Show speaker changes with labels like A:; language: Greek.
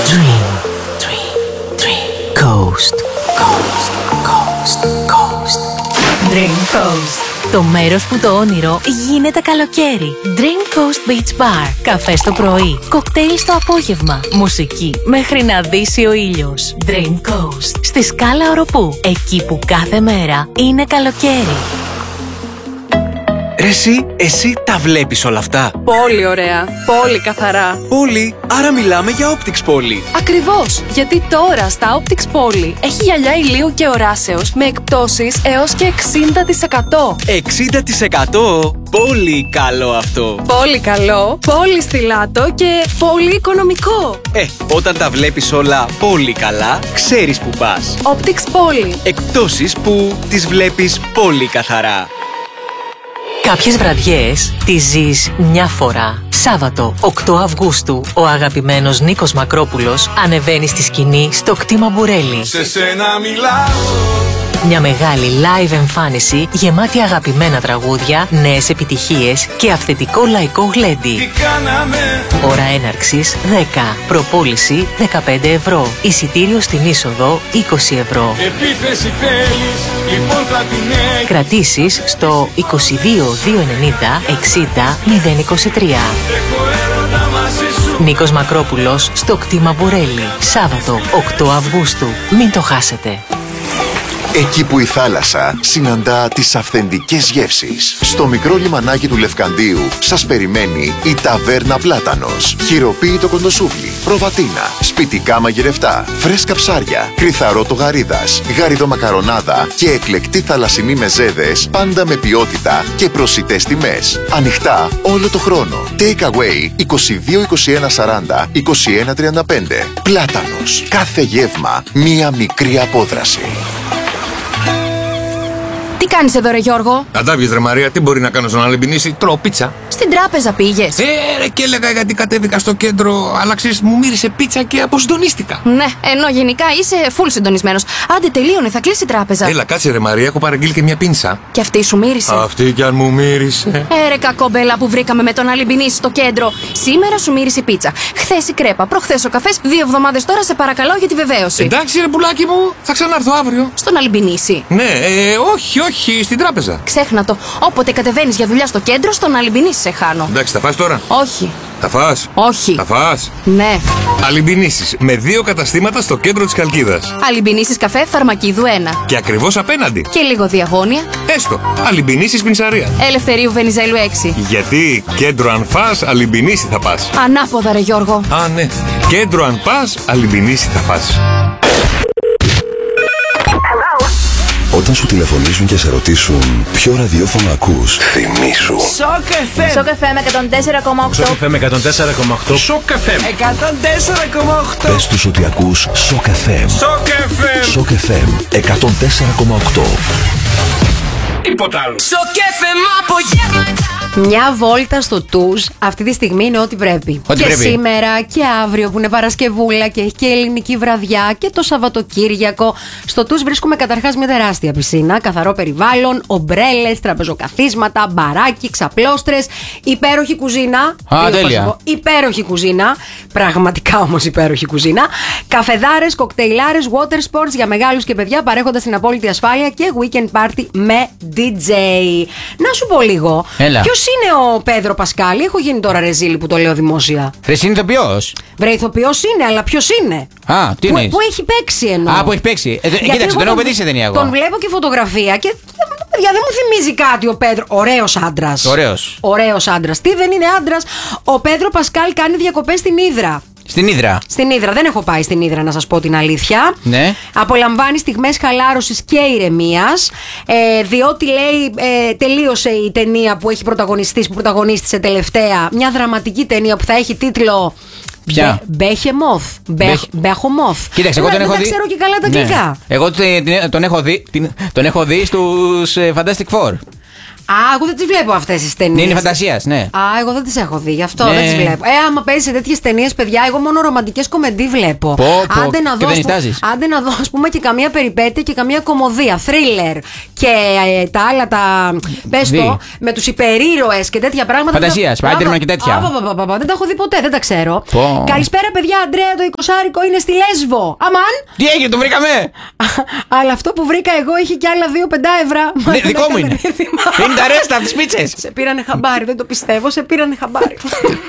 A: Dream, dream, dream. Coast, coast, coast, coast. Dream Coast. Το μέρος που το όνειρο γίνεται καλοκαίρι. Dream Coast Beach Bar. Καφέ το πρωί, κοκτέιλ στο απόγευμα, μουσική μέχρι να δύσει ο ήλιος. Dream Coast. Στη Σκάλα Οροπού. Εκεί που κάθε μέρα είναι καλοκαίρι.
B: Ρε εσύ τα βλέπεις όλα αυτά?
C: Πολύ ωραία, πολύ καθαρά.
B: Πόλη, άρα μιλάμε για Optics Poly.
C: Ακριβώς, γιατί τώρα στα Optics Poly έχει γυαλιά ηλίου και οράσεως με εκπτώσεις έως και 60%.
B: 60%? Πολύ καλό αυτό.
C: Πολύ καλό, πολύ στιλάτο και πολύ οικονομικό.
B: Όταν τα βλέπεις όλα πολύ καλά, ξέρεις που πας.
C: Optics Poly.
B: Εκπτώσεις που τις βλέπεις πολύ καθαρά.
A: Κάποιες βραδιές τις ζεις μια φορά. Σάββατο, 8 Αυγούστου, ο αγαπημένος Νίκος Μακρόπουλος ανεβαίνει στη σκηνή στο κτήμα Μπουρέλη.
D: Σε σένα μιλάω.
A: Μια μεγάλη live εμφάνιση γεμάτη αγαπημένα τραγούδια, νέες επιτυχίες και αυθεντικό λαϊκό γλέντι.
D: Τι κάναμε.
A: Ώρα έναρξης 10. Προπόληση 15 ευρώ. Εισιτήριο στην είσοδο 20 ευρώ.
D: Επίθεση θέλεις, λοιπόν θα την έχεις.
A: Κρατήσεις στο 22 290 60 023.
D: Έχω έρωτα μαζί σου.
A: Νίκος Μακρόπουλος στο κτήμα Μπουρέλη. Σάββατο 8 Αυγούστου. Μην το χάσετε.
E: Εκεί που η θάλασσα συναντά τις αυθεντικές γεύσεις. Στο μικρό λιμανάκι του Λευκαντίου σας περιμένει η Ταβέρνα Πλάτανος. Χειροποίητο κοντοσούβλι, προβατίνα, σπιτικά μαγειρευτά, φρέσκα ψάρια, κρυθαρότο γαρίδας, γαριδομακαρονάδα και εκλεκτή θαλασσινή μεζέδες, πάντα με ποιότητα και προσιτές τιμές. Ανοιχτά όλο το χρόνο. Take away 22 21 40 21 35. Πλάτανος. Κάθε γεύμα μία μικρή απόδραση.
C: Τι κάνεις εδώ ρε Γιώργο?
F: Κατάβγες ρε Μαρία, τι μπορεί να κάνω στον Αλεμπινίση? Τρώω πίτσα.
C: Στην τράπεζα πήγες?
F: Ρε και έλεγα γιατί κατέβηκα στο κέντρο, αλλά ξέρεις μου μύρισε πίτσα και αποσυντονίστηκα.
C: Ναι, ενώ γενικά είσαι full συντονισμένος. Άντε τελείωνε, θα κλείσει η τράπεζα.
F: Έλα κάτσε ρε Μαρία, έχω παραγγείλει και μια πίνσα.
C: Και αυτή σου μύρισε?
F: Αυτή κι αν μου μύρισε.
C: Ρε κακομπέλα που βρήκαμε με τον Αλεμπινίση στο κέντρο. Σήμερα σου μύρισε η πίτσα. Χθες η κρέπα, προχθές ο καφές. 2 εβδομάδες τώρα σε παρακαλώ για τη βεβαίωση.
F: Εντάξει ρε πουλάκι μου, θα ξανάρθω αύριο.
C: Στον Αλεμπινίση?
F: Ναι, όχι, στην τράπεζα.
C: Ξέχνα το. Όποτε κατεβαίνεις για δουλειά στο κέντρο, στον Αλεμπινίση σε χάνω.
F: Εντάξει, θα φας τώρα?
C: Όχι.
F: Θα φας?
C: Όχι.
F: Θα φας?
C: Ναι.
F: Αλεμπινίσεις με 2 καταστήματα στο κέντρο της Χαλκίδας.
C: Αλεμπινίσεις καφέ Φαρμακίδου 1.
F: Και ακριβώς απέναντι.
C: Και λίγο διαγώνια.
F: Έστω. Αλεμπινίσεις πινσαρία.
C: Ελευθερίου Βενιζέλου 6.
F: Γιατί κέντρο αν φας, Αλεμπινίση θα πας.
C: Ανάποδα ρε Γιώργο.
F: Α, ναι. Κέντρο αν πας, Αλεμπινίση θα πας.
G: Όταν σου τηλεφωνήσουν και σε ρωτήσουν ποιο ραδιόφωνο ακούς, θυμήσου.
H: Σοκ FM.
I: Σοκ FM 104,8.
H: Σοκ FM 104,8. Σοκ FM 104,8.
G: Πες τους ότι ακούς Σοκ FM.
H: Σοκ FM.
G: Σοκ FM 104,8.
H: Τίποτα άλλο.
I: Σοκ FM απογεύματα.
J: Μια βόλτα στο Τούς αυτή τη στιγμή είναι ό,τι πρέπει.
F: Ό,τι
J: και
F: πρέπει.
J: σήμερα και αύριο που είναι Παρασκευούλα και έχει και ελληνική βραδιά και το Σαββατοκύριακο. Στο Τούς βρίσκουμε καταρχάς μια τεράστια πισίνα, καθαρό περιβάλλον, ομπρέλες, τραπεζοκαθίσματα, μπαράκι, ξαπλώστρες, υπέροχη κουζίνα.
F: Τέλεια.
J: Υπέροχη κουζίνα. Πραγματικά όμως υπέροχη κουζίνα. Καφεδάρες, κοκτέιλάρες, water sports για μεγάλους και παιδιά, παρέχοντας την απόλυτη ασφάλεια και weekend party με DJ. Να σου πω λίγο. Ποιος είναι ο Πέδρο Πασκάλη? Έχω γίνει τώρα ρεζίλη που το λέω δημόσια.
K: Ρε είναι ηθοποιός.
J: Βρε ηθοποιός είναι, αλλά ποιος είναι?
K: Α, τι είναι?
J: Που έχει παίξει εννοώ.
K: Α, που έχει παίξει. Κοίταξε, τον έχω πετύχει σε ταινία εγώ.
J: Τον βλέπω και φωτογραφία και παιδιά, δεν μου θυμίζει κάτι ο Πέδρο. Ωραίος άντρας. Ωραίος άντρας. Τι δεν είναι άντρας? Ο Πέδρο Πασκάλ κάνει διακοπές στην Ύδρα.
K: Στην Ύδρα.
J: Στην Ύδρα. Δεν έχω πάει στην Ύδρα, να σας πω την αλήθεια.
K: Ναι.
J: Απολαμβάνει στιγμές χαλάρωσης και ηρεμίας. Διότι λέει τελείωσε η ταινία που έχει πρωταγωνιστήσει, που πρωταγωνίστησε τελευταία. Μια δραματική ταινία που θα έχει τίτλο.
K: Ποια?
J: Μπέχομοθ.
K: Κοίταξε, εγώ τον έχω δει.
J: Δεν ξέρω και καλά τα αγγλικά.
K: Εγώ τον έχω δει στους Fantastic Four.
J: Εγώ δεν τις βλέπω αυτές τις ταινίες.
K: Ναι, είναι φαντασίας, ναι.
J: Εγώ δεν τις έχω δει, γι' αυτό δεν τις βλέπω. Άμα παίζει σε τέτοιες ταινίες, παιδιά, εγώ μόνο ρομαντικές κομμεντί βλέπω. Άντε να δω, άντε να δω, ας πούμε, και καμία περιπέτεια και καμία κωμωδία, thriller και τα άλλα τα. Πες το, με τους υπερήρωες και τέτοια πράγματα.
K: Φαντασίας, Spider-Man και τέτοια.
J: Δεν τα έχω δει ποτέ, δεν τα ξέρω. Καλησπέρα, παιδιά, Αντρέα, το 20άρικο είναι στη Λέσβο. Αμάν!
K: Τι έγινε, το βρήκαμε!
J: Αλλά αυτό που βρήκα εγώ είχε και άλλα 2 πεντάευρα.
K: Ναι, δικό μου είναι. Είναι τα ρέστα από τις πίτσες.
J: Σε πήρανε χαμπάρι, δεν το πιστεύω, σε πήρανε χαμπάρι.